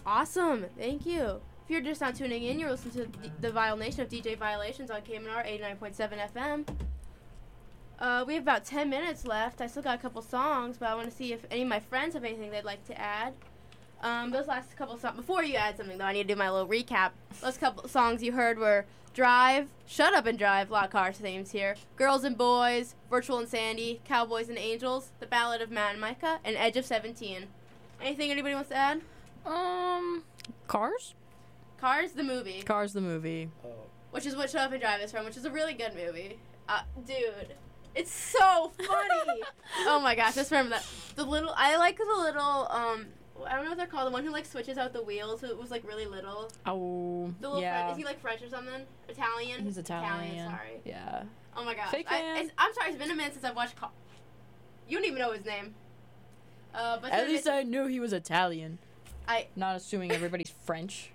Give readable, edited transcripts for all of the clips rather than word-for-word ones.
Awesome. Thank you. If you're just not tuning in, you're listening to the Violation of DJ Violations on KMNR 89.7 FM. We have about 10 minutes left. I still got a couple songs, but I want to see if any of my friends have anything they'd like to add. Those last couple songs, before you add something though, I need to do my little recap. Those couple songs you heard were Drive, Shut Up and Drive, a lot of Cars themes here, Girls and Boys, Virtual Insanity, Cowboys and Angels, The Ballad of Matt and Micah, and Edge of 17. Anything anybody wants to add? Cars? Cars, the movie. Cars, the movie. Oh. Which is what Shut Up and Drive is from, which is a really good movie. Dude, it's so funny. Oh my gosh, just remember that. I like the little, I don't know what they're called, the one who, like, switches out the wheels, who was, like, really little. Oh, The little yeah. friend, is he, like, French or something? Italian? He's Italian. Sorry. Yeah. Oh my gosh. Fake fan. I'm sorry, it's been a minute since I've watched You don't even know his name. But At least I knew he was Italian. I... Not assuming everybody's French.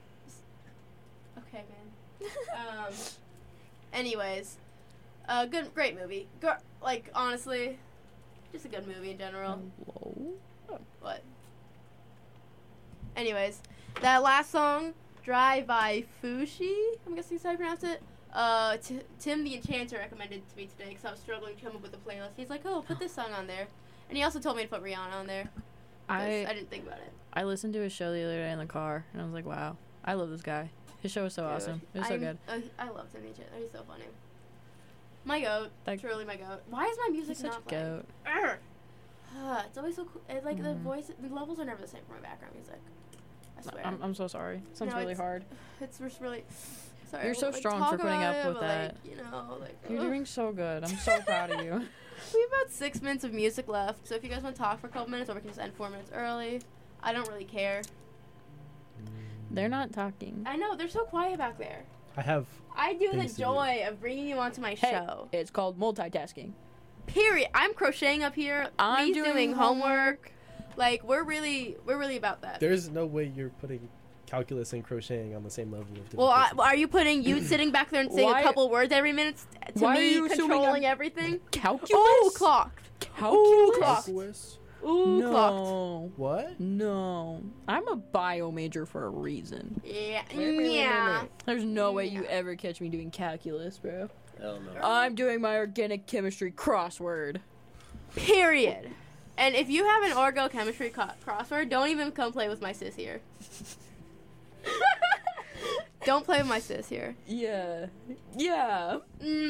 Okay, man. Anyways. Great movie. Like, honestly, just a good movie in general. Hello? What? Anyways, that last song, Drive by Fushi, I'm guessing that's how you pronounce it. Tim the Enchanter recommended it to me today because I was struggling to come up with a playlist. He's like, oh, put this song on there. And he also told me to put Rihanna on there. I didn't think about it. I listened to his show the other day in the car, and I was like, wow, I love this guy. His show was so awesome. It was so good. I love Tim the Enchanter. He's so funny. My goat. Truly my goat. Why is my music He's such not a playing? goat. It's always so cool. It's like the voice, the levels are never the same for my background music. I swear. I'm so sorry. Sounds really hard. It's just really... Sorry, You're so strong for putting up with that. You're doing so good. I'm so proud of you. We have about 6 minutes of music left, so if you guys want to talk for a couple minutes, or we can just end 4 minutes early. I don't really care. They're not talking. I know, they're so quiet back there. I do the joy of bringing you onto my show. It's called multitasking. Period. I'm crocheting up here. I'm doing homework. Like, we're really about that. There's no way you're putting calculus and crocheting on the same level of difficulty. Well, are you putting you sitting back there and saying a couple words every minute to me controlling everything? Calculus? Oh, clocked. Calculus? Calculus? Ooh, no. Clocked. What? No. I'm a bio major for a reason. Yeah. There's no way you ever catch me doing calculus, bro. Hell no. I'm doing my organic chemistry crossword. Period. And if you have an orgo-chemistry crossword, don't even come play with my sis here. Don't play with my sis here. Yeah. Yeah.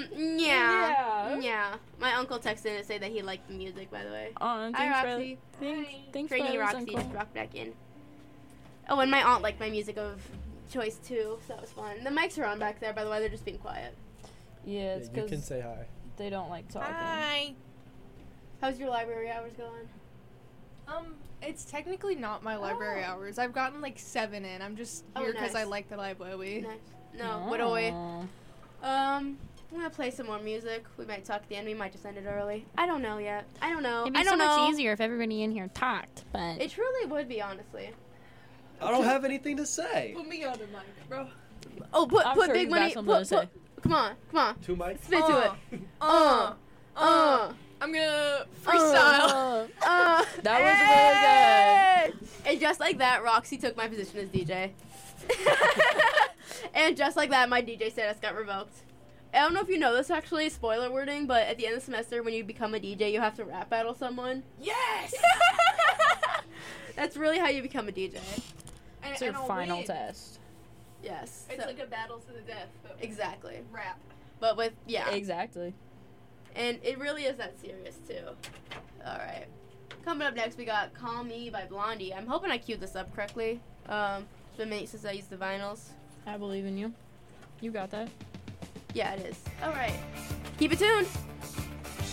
My uncle texted to say that he liked the music, by the way. Oh, Hi, Roxy. Thanks, Trainee Roxy just dropped back in. Oh, and my aunt liked my music of choice, too, so that was fun. The mics are on back there, by the way. They're just being quiet. Yeah, it's You because can say hi. they don't like talking. Hi. How's your library hours going? It's technically not my library hours. I've gotten like 7 in. I'm just here because I like the library. Nice. No, what do we? I'm gonna play some more music. We might talk at the end. We might just end it early. I don't know yet. I don't know. It'd be so much easier if everybody in here talked, but it truly would be, honestly. I don't have anything to say. Put me on the mic, bro. Oh, put sure big you've money. got something to say. Come on. 2 mics? Spit to it. I'm gonna freestyle. that was really good. And just like that, Roxy took my position as DJ. And just like that, my DJ status got revoked. I don't know if you know this, actually, spoiler wording, but at the end of the semester, when you become a DJ, you have to rap battle someone. Yes! That's really how you become a DJ. It's your final test. Yes. It's like a battle to the death. But exactly. Rap. But with, Exactly. And it really is that serious, too. Alright. Coming up next, we got Call Me by Blondie. I'm hoping I queued this up correctly. It's been a minute since I used the vinyls. I believe in you. You got that. Yeah, it is. Alright. Keep it tuned.